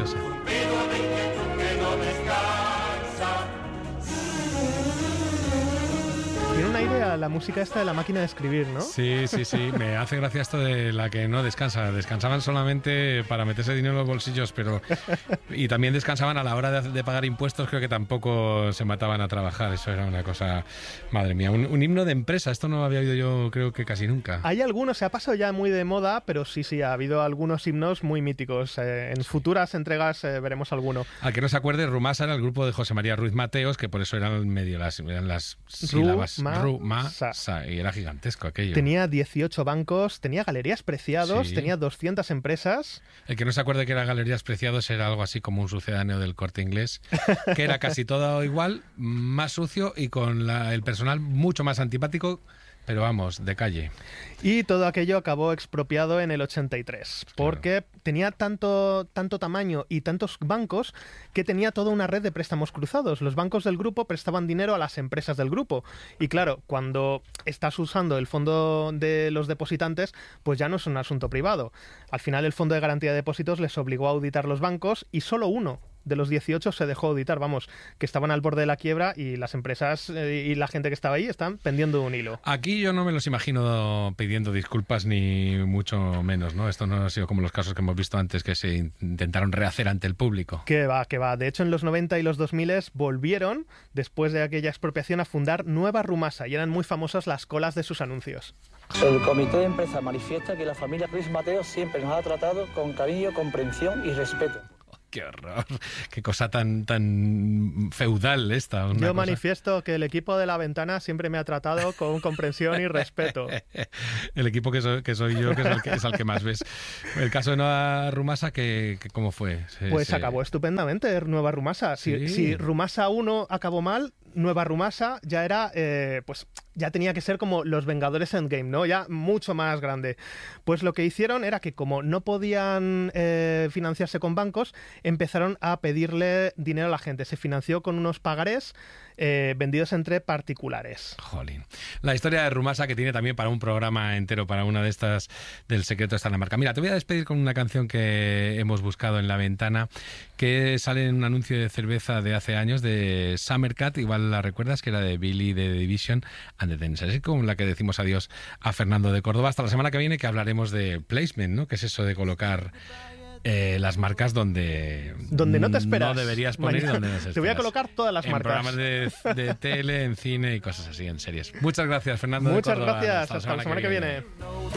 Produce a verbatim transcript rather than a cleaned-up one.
maravillosa. Tiene una idea la música esta de la máquina de escribir, ¿no? Sí, sí, sí. Me hace gracia esto de la que no descansa. Descansaban solamente para meterse dinero en los bolsillos, pero... Y también descansaban a la hora de, de pagar impuestos, creo que tampoco se mataban a trabajar. Eso era una cosa... Madre mía, un, un himno de empresa. Esto no lo había oído yo, creo que casi nunca. Hay algunos, se ha pasado ya muy de moda, pero sí, sí, ha habido algunos himnos muy míticos. Eh, en futuras entregas eh, veremos alguno. Al que no se acuerde, Rumasa era el grupo de José María Ruiz Mateos, que por eso eran medio las, eran las sílabas. Rumasa. Y era gigantesco aquello. Tenía dieciocho bancos, tenía Galerías Preciados, sí. Tenía doscientas empresas. El que no se acuerde que era Galerías Preciados era algo así como un sucedáneo del Corte Inglés, que era casi todo igual, más sucio y con la, el personal mucho más antipático, pero vamos, de calle. Y todo aquello acabó expropiado en el ochenta y tres, porque claro. tenía tanto, tanto tamaño y tantos bancos que tenía toda una red de préstamos cruzados. Los bancos del grupo prestaban dinero a las empresas del grupo. Y claro, cuando estás usando el fondo de los depositantes, pues ya no es un asunto privado. Al final el Fondo de Garantía de Depósitos les obligó a auditar los bancos y solo uno de los dieciocho se dejó auditar, vamos, que estaban al borde de la quiebra y las empresas eh, y la gente que estaba ahí están pendiendo un hilo. Aquí yo no me los imagino pidiendo disculpas ni mucho menos, ¿no? Esto no ha sido como los casos que hemos visto antes que se intentaron rehacer ante el público. Que va, que va. De hecho, en los noventa y los dos mil volvieron, después de aquella expropiación, a fundar Nueva Rumasa y eran muy famosas las colas de sus anuncios. El comité de empresa manifiesta que la familia Ruiz Mateos siempre nos ha tratado con cariño, comprensión y respeto. ¡Qué horror! ¡Qué cosa tan tan feudal esta! Una Yo cosa... manifiesto que el equipo de La Ventana siempre me ha tratado con comprensión y respeto. El equipo que soy, que soy yo, que es el que, es el que más ves. El caso de Nueva Rumasa, que, que ¿cómo fue? Se, pues se... acabó estupendamente Nueva Rumasa. Si, sí. si Rumasa uno acabó mal, Nueva Rumasa ya era, eh, pues ya tenía que ser como los Vengadores Endgame, ¿no? Ya mucho más grande. Pues lo que hicieron era que como no podían eh, financiarse con bancos, empezaron a pedirle dinero a la gente. Se financió con unos pagarés eh, vendidos entre particulares. Jolín. La historia de Rumasa, que tiene también para un programa entero, para una de estas del secreto está en la marca. Mira, te voy a despedir con una canción que hemos buscado en La Ventana, que sale en un anuncio de cerveza de hace años de Summer Cat, igual la recuerdas, que era de Billy de The Division and the Dancers, así con la que decimos adiós a Fernando de Córdoba. Hasta la semana que viene, que hablaremos de placement, ¿no? Que es eso de colocar eh, las marcas donde donde no te esperas. No deberías poner y donde no te esperas. Te voy a colocar todas las en marcas. En programas de, de tele, en cine y cosas así, en series. Muchas gracias, Fernando Muchas de Córdoba. gracias. Hasta la Hasta semana, la semana que, que viene. viene.